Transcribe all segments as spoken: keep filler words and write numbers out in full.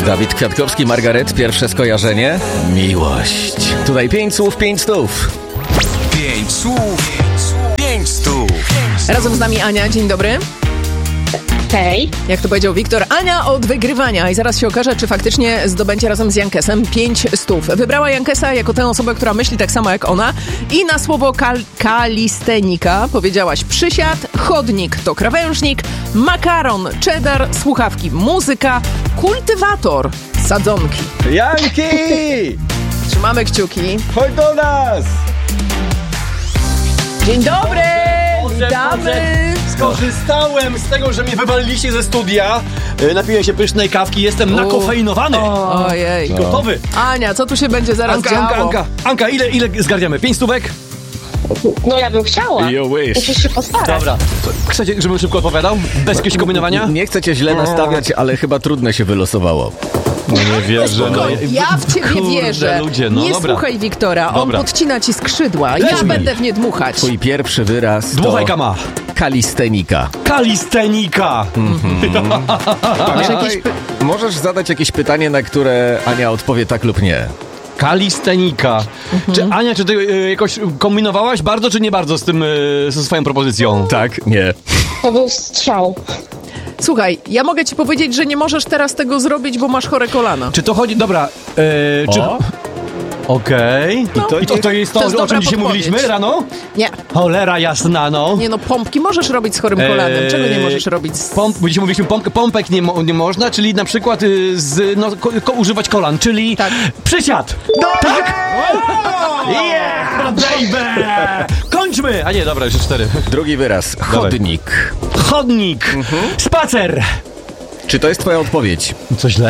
Dawid Kwiatkowski, Margaret, pierwsze skojarzenie? Miłość. Tutaj pięć słów, pięć stów. Pięć słów, pięć stów. Razem z nami Ania, dzień dobry. Hej. Jak to powiedział Wiktor, Ania od wygrywania i zaraz się okaże, czy faktycznie zdobędzie razem z Jankesem pięć stów. Wybrała Jankesa jako tę osobę, która myśli tak samo jak ona i na słowo kal- kalistenika powiedziałaś przysiad, chodnik to krawężnik, makaron, cheddar, słuchawki, muzyka, kultywator, sadzonki. Janki! Trzymamy kciuki. Chodź do nas! Dzień dobry! Witamy! Skorzystałem z tego, że mnie wywaliliście ze studia. E, Napiłem się pysznej kawki, jestem nakofeinowany. Ojej. Gotowy. Ania, co tu się będzie zaraz Anka, działo? Anka, Anka, Anka, ile, ile zgarniamy? Pięć stówek? No ja bym chciała. You wish. Musisz się postarać. Dobra. Chcecie, żebym szybko odpowiadał? Bez jakiegoś kombinowania? Nie chcę cię źle nastawiać, ale chyba trudne się wylosowało. No nie wierzę. No, ja w ciebie Kurde, wierzę. ludzie, no nie dobra. słuchaj Wiktora, on Dobra. podcina ci skrzydła. Ja Lećmy. będę w nie dmuchać. Twój pierwszy wyraz Dmuchaj to kama. kalistenika. Kalistenika. Masz jakieś py- Możesz zadać jakieś pytanie, na które Ania odpowie tak lub nie. Kalistenika. Czy, Ania, czy ty y, jakoś kombinowałaś bardzo, czy nie bardzo z tym, y, ze swoją propozycją? Tak, nie. To był strzał. Słuchaj, ja mogę ci powiedzieć, że nie możesz teraz tego zrobić, bo masz chore kolana. Czy to chodzi... Dobra. Y, czy... O, Okej. I, to, I to, to jest to, To jest o dobra czym dzisiaj podpowiedź. mówiliśmy rano? Nie, Cholera jasna, no. nie no, pompki możesz robić z chorym kolanem. Czego nie możesz robić z... Pomp, bo dzisiaj mówiliśmy, pomp, pompek nie, mo, nie można, czyli na przykład y, z, no, ko, ko, używać kolan, czyli Tak. przysiad. No, tak! Yeah, baby! Kończmy! A nie, dobra, jeszcze cztery. drugi wyraz. Chodnik. Chodnik. Spacer. Czy to jest twoja odpowiedź? Co źle?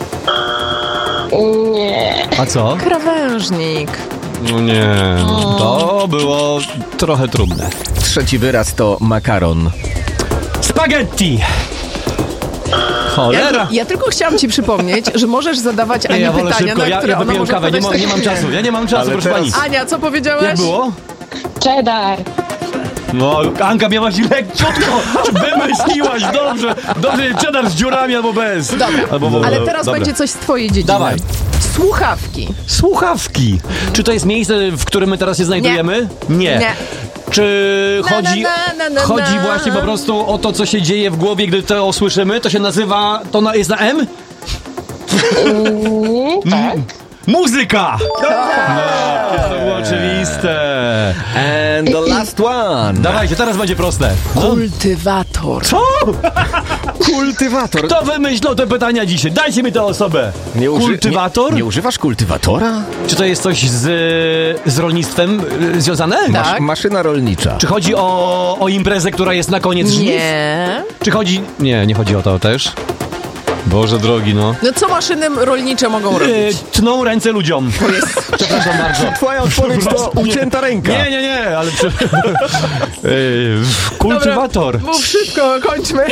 Nie. A co? Krawężnik. No nie. To było trochę trudne. Trzeci wyraz to makaron. Spaghetti. Ja, Cholera. ja tylko chciałam ci przypomnieć, że możesz zadawać Nie, Ani ja wolę pytania, szybko, na ja, które ja ona wypiłem może kawę, nie, odpowiedzieć ma, nie tak mam czy czasu, ja nie mam czasu, Ale proszę teraz- pani. Ania, co powiedziałaś? Jak było? Cheddar. No, Anka miałaś lekciutko, wymyśliłaś, dobrze, dobrze, cheddar z dziurami albo bez. Dobra, Albo w ogóle. ale teraz Dobra. będzie coś z twojej dziedziny. Dawaj. Słuchawki. Słuchawki. Czy to jest miejsce, w którym my teraz się znajdujemy? Nie. Nie. Czy Na, chodzi, na, na, na, na, chodzi na. właśnie po prostu o to, co się dzieje w głowie, gdy to usłyszymy? To się nazywa, to na, jest na M? Mm, tak. Muzyka! No, to było oczywiste. And the last one. Dawajcie, teraz będzie proste. Kultywator. Co? Kultywator. Kto wymyślał te pytania dzisiaj? Dajcie mi tę osobę. Nie uży- Kultywator? Nie, nie używasz kultywatora? Czy to jest coś z, z rolnictwem y, związane? Tak. Maszyna rolnicza. Czy chodzi o, o imprezę, która jest na koniec żniw? Nie. Czy chodzi... Nie, nie chodzi o to też. Boże drogi, no. No co maszyny rolnicze mogą Yy, robić? tną ręce ludziom. Przepraszam bardzo. Twoja odpowiedź to ucięta ręka. Nie, nie, nie, ale... Przy... yy, kultywator. Dobra, mów szybko, kończmy.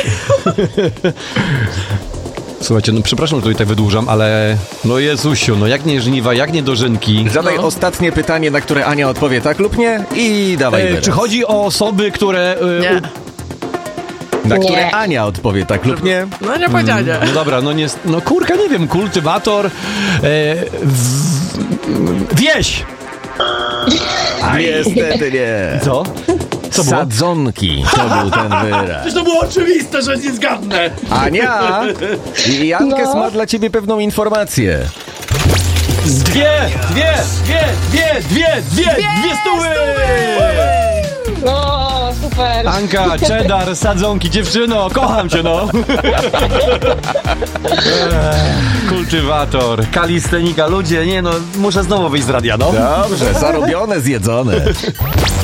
Słuchajcie, no przepraszam, że tutaj tak wydłużam, ale... No Jezusiu, no jak nie żniwa, jak nie dożynki. Zadaj No. ostatnie pytanie, na które Ania odpowie tak lub nie i dawaj Yy, wyraz. czy chodzi o osoby, które... Yy, Nie. Na Nie. które Ania odpowie tak lub nie. No nie powiedziałem. No dobra, no nie... No kurka, nie wiem, kultywator... Yy, w, wieś! Niestety nie. Co? Co było? Sadzonki to był ten wyraz. To było oczywiste, że nie zgadnę. Ania, Jankes No. ma dla ciebie pewną informację. Dwie, dwie, dwie, dwie, dwie, dwie, dwie stówy! No, super. Anka, cheddar, sadzonki, dziewczyno, kocham cię, no. Ech, kultywator, kalistenika, ludzie, nie no, muszę znowu wyjść z radia, no. Dobrze, zarobione, zjedzone.